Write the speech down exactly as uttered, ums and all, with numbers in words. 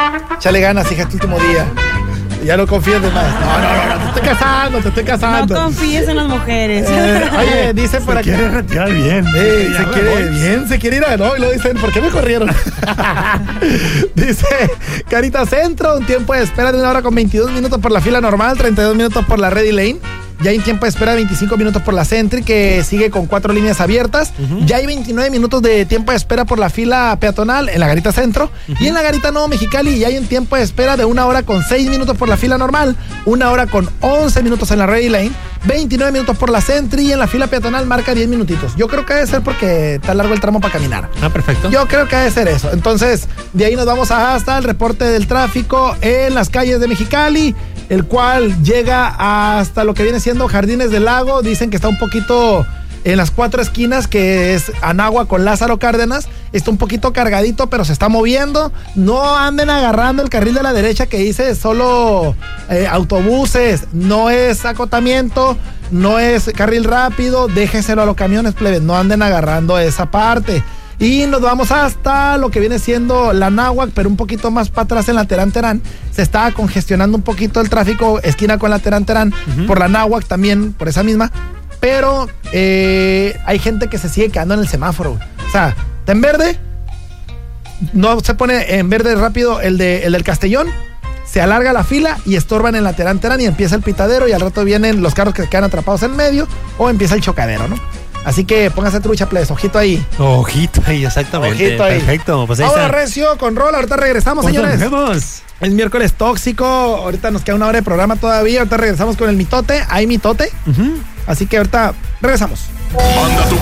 Échale ganas, hija, este último día. Ya no confíes de más. No, no, no, no, te estoy casando, te estoy casando. No confíes en las mujeres. Eh, oye, dice por acá. Se quiere retirar bien. Eh, Ya se me quiere voy. bien, se quiere ir a no, y lo dicen, ¿por qué me corrieron? Dice, Carita Centro, un tiempo de espera de una hora con veintidós minutos por la fila normal, treinta y dos minutos por la Ready Lane. Ya hay un tiempo de espera de veinticinco minutos por la Sentry, que sigue con cuatro líneas abiertas. Uh-huh. Ya hay veintinueve minutos de tiempo de espera por la fila peatonal en la Garita Centro. Uh-huh. Y en la Garita Nuevo Mexicali ya hay un tiempo de espera de una hora con seis minutos por la fila normal, una hora con once minutos en la Ready Lane, veintinueve minutos por la Sentry, y en la fila peatonal marca diez minutitos. Yo creo que debe ser porque está largo el tramo para caminar. Ah, perfecto. Yo creo que debe ser eso. Entonces, de ahí nos vamos hasta el reporte del tráfico en las calles de Mexicali, el cual llega hasta lo que viene siendo Jardines del Lago. Dicen que está un poquito en las cuatro esquinas, que es Anáhuac con Lázaro Cárdenas. Está un poquito cargadito, pero se está moviendo. No anden agarrando el carril de la derecha que dice solo eh, autobuses. No es acotamiento, no es carril rápido. Déjeselo a los camiones, plebes. No anden agarrando esa parte. Y nos vamos hasta lo que viene siendo la Anáhuac, pero un poquito más para atrás en la Terán Terán. Se está congestionando un poquito el tráfico, esquina con la Terán Terán, uh-huh. por la Anáhuac también, por esa misma. Pero eh, hay gente que se sigue quedando en el semáforo. O sea, está en verde, no se pone en verde rápido el, de, el del Castellón, se alarga la fila y estorban en la Terán Terán y empieza el pitadero, y al rato vienen los carros que quedan atrapados en medio, o empieza el chocadero, ¿no? Así que póngase trucha, please. Ojito ahí. Ojito ahí, exactamente. Ojito ahí. Perfecto. Pues ahí ahora está. recio con rol. Ahorita regresamos, Pues señores. nos vemos. Es miércoles tóxico. Ahorita nos queda una hora de programa todavía. Ahorita regresamos con el mitote. Hay mitote. Uh-huh. Así que ahorita regresamos. Manda tu